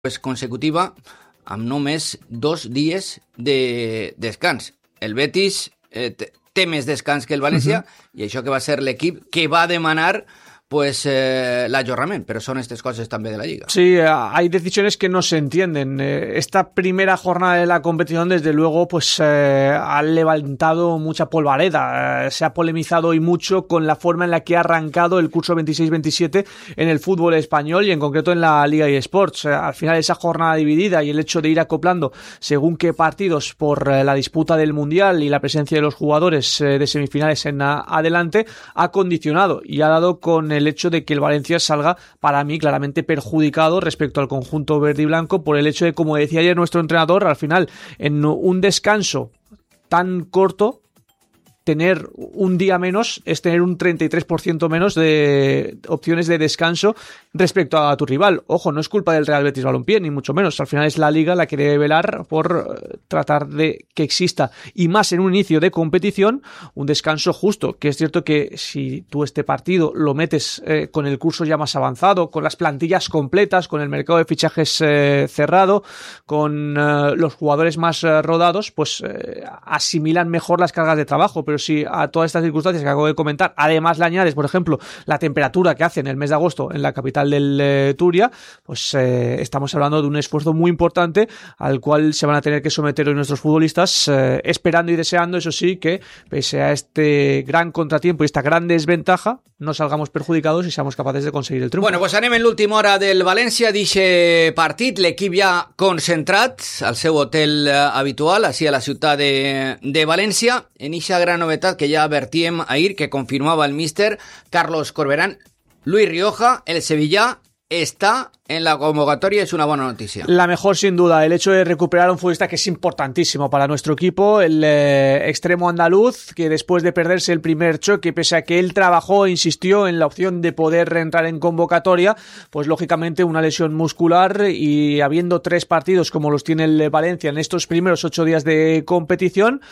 consecutiva amb només 2 dies de descans. El Betis té més descans que el València i això que va ser l'equip que va demanar pues l'ajornament, pero son estas cosas también de la Liga. Sí, hay decisiones que no se entienden. Esta primera jornada de la competición, desde luego, pues ha levantado mucha polvareda. Se ha polemizado y mucho con la forma en la que ha arrancado el curso 26-27 en el fútbol español y en concreto en la Liga eSports. Al final, esa jornada dividida y el hecho de ir acoplando según qué partidos por la disputa del Mundial y la presencia de los jugadores de semifinales en adelante ha condicionado y ha dado con el hecho de que el Valencia salga, para mí, claramente perjudicado respecto al conjunto verde y blanco por el hecho de, como decía ayer nuestro entrenador, al final, en un descanso tan corto, tener un día menos es tener un 33% menos de opciones de descanso respecto a tu rival. Ojo, no es culpa del Real Betis Balompié, ni mucho menos. Al final es la Liga la que debe velar por tratar de que exista, y más en un inicio de competición, un descanso justo. Que es cierto que si tú este partido lo metes con el curso ya más avanzado, con las plantillas completas, con el mercado de fichajes cerrado, con los jugadores más rodados, pues asimilan mejor las cargas de trabajo. Pero si a todas estas circunstancias que acabo de comentar, además le añades, por ejemplo, la temperatura que hace en el mes de agosto en la capital del Turia, pues estamos hablando de un esfuerzo muy importante al cual se van a tener que someter hoy nuestros futbolistas, esperando y deseando, eso sí, que pese a este gran contratiempo y esta gran desventaja, no salgamos perjudicados y seamos capaces de conseguir el triunfo. Bueno, pues anem en l'última hora del València d'eixe partit, l'equip ja concentrat al seu hotel habitual, així a la ciutat de València, en eixa gran novetat que ja advertíem ahir, que confirmava el míster Carlos Corberán. Luis Rioja, el sevillà, está en la convocatoria, es una buena noticia. La mejor, sin duda, el hecho de recuperar a un futbolista que es importantísimo para nuestro equipo, el extremo andaluz, que después de perderse el primer choque, pese a que él trabajó e insistió en la opción de poder reentrar en convocatoria, pues lógicamente una lesión muscular, y habiendo 3 partidos como los tiene el Valencia en estos primeros 8 días de competición,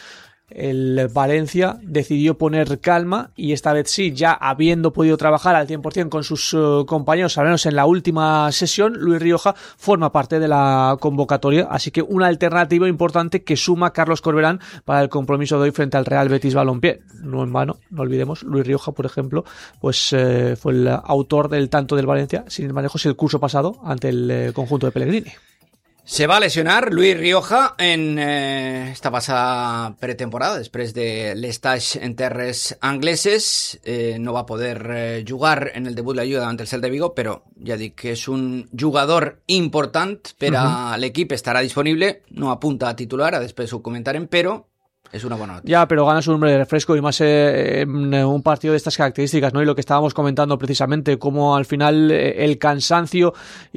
el Valencia decidió poner calma y esta vez sí, ya habiendo podido trabajar al 100% con sus compañeros, al menos en la última sesión, Luis Rioja forma parte de la convocatoria, así que una alternativa importante que suma Carlos Corberán para el compromiso de hoy frente al Real Betis Balompié. No en vano, no olvidemos, Luis Rioja, por ejemplo, pues fue el autor del tanto del Valencia, sin ir más lejos, el curso pasado ante el conjunto de Pellegrini. Se va a lesionar Luis Rioja en esta passada pretemporada, després de l'estage en terres angleses. No va poder jugar en el debut de la Lliga davant el Celta de Vigo, però ja dic que és un jugador important per a l'equip, estarà disponible, no apunta a titular, després ho comentarem, però es una buena noticia. Ya, pero gana su nombre de refresco y más en un partido de estas características, ¿no? Y lo que estábamos comentando precisamente, cómo al final el cansancio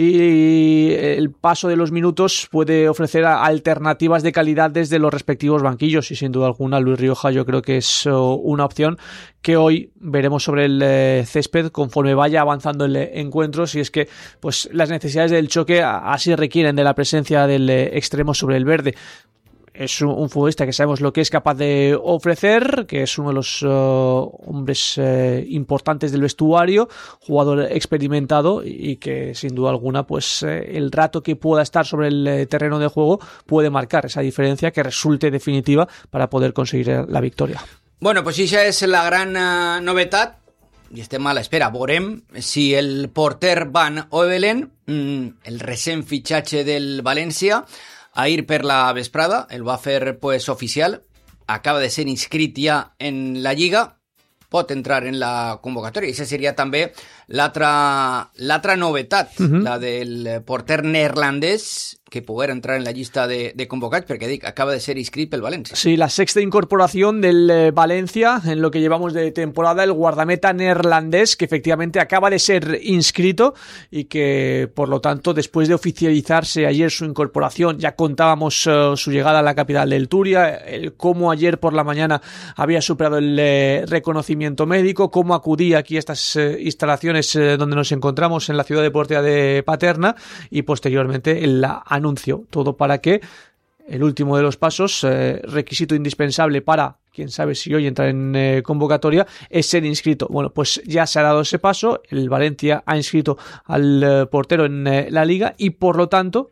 y el paso de los minutos puede ofrecer alternativas de calidad desde los respectivos banquillos, y sin duda alguna Luis Rioja yo creo que es una opción que hoy veremos sobre el césped conforme vaya avanzando el encuentro, si es que pues las necesidades del choque así requieren de la presencia del extremo sobre el verde. Es un futbolista que sabemos lo que es capaz de ofrecer, que es uno de los hombres importantes del vestuario, jugador experimentado, y que sin duda alguna pues el rato que pueda estar sobre el terreno de juego puede marcar esa diferencia que resulte definitiva para poder conseguir la victoria. Bueno, pues esa es la gran novetat i estem a l'espera. Veurem si el porter Van Oevelen, el recent fitxatge del València, ahir per la vesprada, el va fer pues oficial, acaba de ser inscrit ja en la Lliga, pot entrar en la convocatòria. I això seria també l'altra novetat, la del porter neerlandès, que poguera entrar en la llista de convocats, perquè dic, acaba de ser inscrit pel València. Sí, la sexta incorporación del Valencia en lo que llevamos de temporada, el guardameta neerlandés, que efectivamente acaba de ser inscrito y que, por lo tanto, después de oficializarse ayer su incorporación, ya contábamos su llegada a la capital del Turia, el cómo ayer por la mañana había superado el reconocimiento médico, cómo acudía aquí a estas instalaciones donde nos encontramos en la ciudad deportiva de Paterna, y posteriormente el anuncio, todo para que el último de los pasos, requisito indispensable para quién sabe si hoy entra en convocatoria, es ser inscrito. Bueno, pues ya se ha dado ese paso, el Valencia ha inscrito al portero en la Liga y por lo tanto